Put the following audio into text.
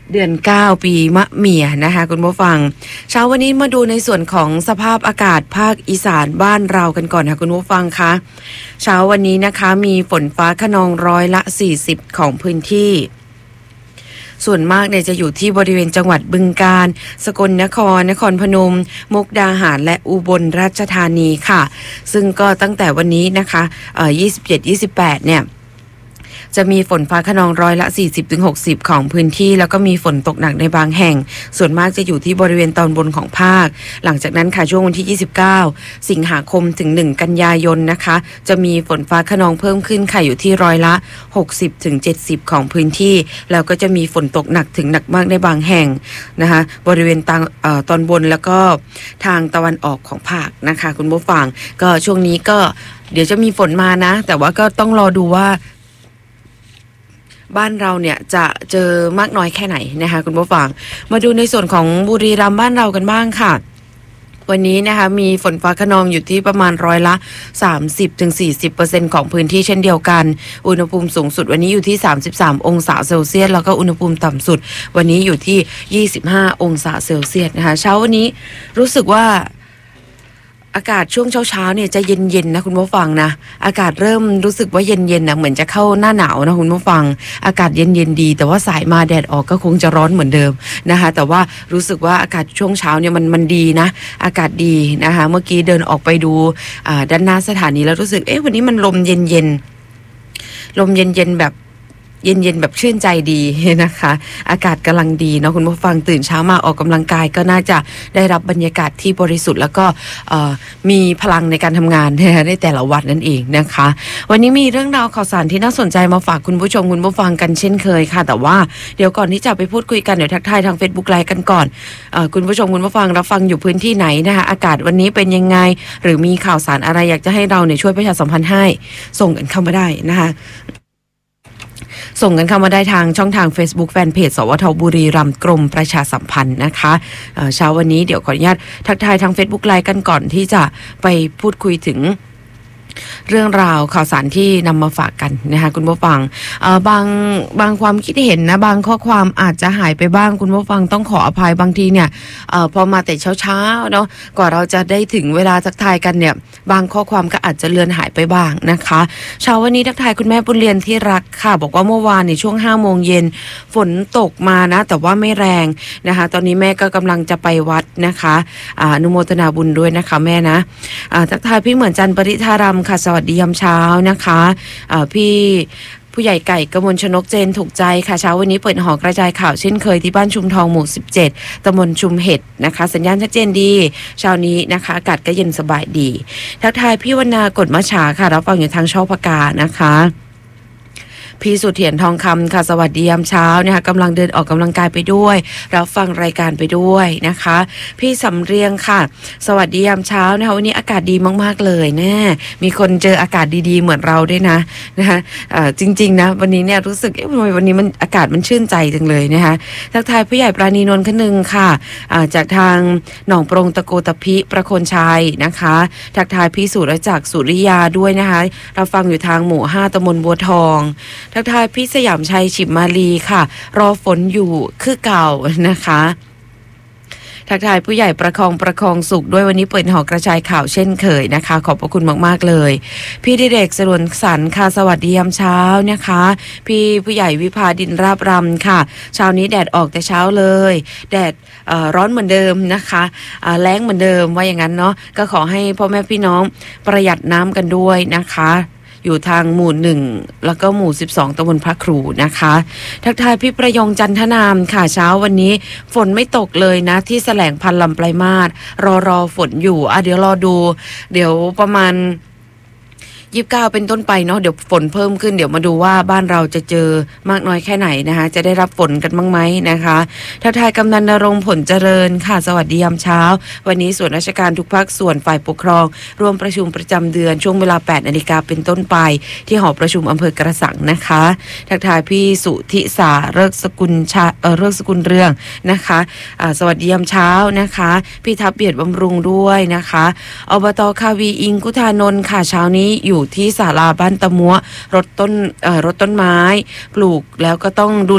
เดือน9ปีมะเมียนะคะคุณผู้ฟังเช้าวันนี้มาดูในส่วนของสภาพอากาศภาคอีสานบ้านเรากันก่อนค่ะคุณผู้ฟังคะเช้าวันนี้นะคะมีฝนฟ้าคะนอง40%ของพื้นที่ส่วนมากเนี่ยจะอยู่ที่บริเวณจังหวัดบึงกาฬสกลนครนครพนมมุกดาหารและอุบลราชธานีค่ะซึ่งก็ตั้งแต่วันนี้นะคะ27-28เนี่ยจะมีฝนฟ้าคะนอง40-60%ของพื้นที่แล้วก็มีฝนตกหนักในบางแห่งส่วนมากจะอยู่ที่บริเวณตอนบนของภาคหลังจากนั้นค่ะช่วงวันที่29สิงหาคมถึง1กันยายนนะคะจะมีฝนฟ้าคะนองเพิ่มขึ้นค่ะอยู่ที่60-70%ของพื้นที่แล้วก็จะมีฝนตกหนักถึงหนักมากในบางแห่งนะคะบริเวณตอนบนแล้วก็ทางตะวันออกของภาคนะคะคุณผู้ฟังก็ช่วงนี้ก็เดี๋ยวจะมีฝนมานะแต่ว่าก็ต้องรอดูว่าบ้านเราเนี่ยจะเจอมากน้อยแค่ไหนนะคะคุณผู้ฟังมาดูในส่วนของบุรีรัมย์บ้านเรากันบ้างค่ะวันนี้นะคะมีฝนฟ้าคะนองอยู่ที่ประมาณ30-40%ของพื้นที่เช่นเดียวกันอุณหภูมิสูงสุดวันนี้อยู่ที่33องศาเซลเซียสแล้วก็อุณหภูมิต่ำสุดวันนี้อยู่ที่25องศาเซลเซียสนะคะเช้าวันนี้รู้สึกว่าอากาศช่วงเช้าเนี่ยจะเย็นๆนะคุณผู้ฟังนะอากาศเริ่มรู้สึกว่าเย็นๆนะเหมือนจะเข้าหน้าหนาวนะคุณผู้ฟังอากาศเย็นๆดีแต่ว่าสายมาแดดออกก็คงจะร้อนเหมือนเดิมนะคะแต่ว่ารู้สึกว่าอากาศช่วงเช้าเนี่ยมันดีนะอากาศดีนะคะเมื่อกี้เดินออกไปดูด้านหน้าสถานีแล้วรู้สึกวันนี้มันลมเย็นแบบเย็นแบบชื่นใจดีนะคะอากาศกำลังดีเนาะคุณผู้ฟังตื่นเช้ามาออกกำลังกายก็น่าจะได้รับบรรยากาศที่บริสุทธิ์แล้วก็มีพลังในการทำงานในแต่ละวันนั่นเองนะคะวันนี้มีเรื่องราวข่าวสารที่น่าสนใจมาฝากคุณผู้ชมคุณผู้ฟังกันเช่นเคยค่ะแต่ว่าเดี๋ยวก่อนที่จะไปพูดคุยกันเดี๋ยวทักทายทาง Facebook ไลฟ์กันก่อนคุณผู้ชมคุณผู้ฟังรับฟังอยู่พื้นที่ไหนนะคะอากาศวันนี้เป็นยังไงหรือมีข่าวสารอะไรอยากจะให้เราเนี่ยช่วยประชาสัมพันธ์ให้ส่งกันเข้ามาได้นะคะส่งกันเข้ามาได้ทางช่องทาง Facebook Fanpage สวทบุรีรัมย์กรมประชาสัมพันธ์นะคะเช้าวันนี้เดี๋ยวขออนุญาตทักทายทาง Facebook ไลฟ์กันก่อนที่จะไปพูดคุยถึงเรื่องราวข่าวสารที่นำมาฝากกันนะคะคุณผู้ฟังบางความคิดเห็นนะบางข้อความอาจจะหายไปบ้างคุณผู้ฟังต้องขออภัยบางทีเนี่ยพอมาแต่เช้าเนาะกว่าเราจะได้ถึงเวลาทักทายกันเนี่ยบางข้อความก็อาจจะเลือนหายไปบ้างนะคะเช้าวันนี้ทักทายคุณแม่บุญเรียนที่รักค่ะบอกว่าเมื่อวานในช่วง5 โมงเย็นฝนตกมานะแต่ว่าไม่แรงนะคะตอนนี้แม่ก็กำลังจะไปวัดนะคะอนุโมทนาบุญด้วยนะคะแม่นะทักทายพี่เหมือนจันทร์ปริธารำค่ะสวัสดียามเช้านะคะพี่ผู้ใหญ่ไก่กมลชนกเจนถูกใจค่ะเช้าวันนี้เปิดหอกระจายข่าวเช่นเคยที่บ้านชุมทองหมู่17ตำบลชุมเห็ดนะคะสัญญาณชัดเจนดีเช้านี้นะคะอากาศก็เย็นสบายดีทักทายพี่วรรณากฎมะฉาค่ะรับฟังอยู่ทางช่องพกานะคะพี่สุเถียนทองคำค่ะสวัสดียามเช้านะคะกำลังเดินออกกำลังกายไปด้วยรับฟังรายการไปด้วยนะคะพี่สำเรียงค่ะสวัสดียามเช้านะคะวันนี้อากาศดีมากๆเลยแน่มีคนเจออากาศดีๆเหมือนเราด้วยนะคะจริงๆนะวันนี้เนี่ยรู้สึกทำไมวันนี้มันอากาศมันชื่นใจจังเลยนะคะทักทายผู้ใหญ่ปราณีนนท์คนึงค่ะจากทางหนองปรงตะโกตะพิประโคนชัยนะคะทักทายพี่สุรจักรสุริยาด้วยนะคะเราฟังอยู่ทางหมู่5ตำบลบัวทองทักทายพี่สยามชัยฉิมมาลีค่ะรอฝนอยู่คือเก่านะคะทักทายผู้ใหญ่ประคองสุขด้วยวันนี้เปิดหอกระจายข่าวเช่นเคยนะคะขอบพระคุณมากๆเลยพี่ดิเรกสรวนสรรค่ะสวัสดียามเช้านะคะพี่ผู้ใหญ่วิภาดินราบรำค่ะเช้านี้แดดออกแต่เช้าเลยแดดร้อนเหมือนเดิมนะคะแล้งเหมือนเดิมว่าอย่างนั้นเนาะก็ขอให้พ่อแม่พี่น้องประหยัดน้ำกันด้วยนะคะอยู่ทางหมู่1แล้วก็หมู่12ตำบลพระครูนะคะทักทายพี่ประยงจันทนามค่ะเช้าวันนี้ฝนไม่ตกเลยนะที่แสลงพันลำปลายมาศรอฝนอยู่เดี๋ยวรอดูเดี๋ยวประมาณ29เป็นต้นไปเนาะเดี๋ยวฝนเพิ่มขึ้นเดี๋ยวมาดูว่าบ้านเราจะเจอมากน้อยแค่ไหนนะคะจะได้รับฝนกันบ้างไหมนะคะทักทายกำนันณรงค์ผลเจริญค่ะสวัสดียามเช้าวันนี้ส่วนราชการทุกภาคส่วนฝ่ายปกครองร่วมประชุมประจำเดือนช่วงเวลา 8 นาฬิกาเป็นต้นไปที่หอประชุมอำเภอกระสังนะคะทักทายพี่สุธิสาเลิกสกุลเรื่องนะคะสวัสดียามเช้านะคะพี่ทับเบียดบำรุงด้วยนะคะอบต.คาวีอิงกุธานนท์ค่ะเช้านี้อยู่ที่ศาลาบ้านตะมัวรถต้นไม้ปลูกแล้วก็ต้องดู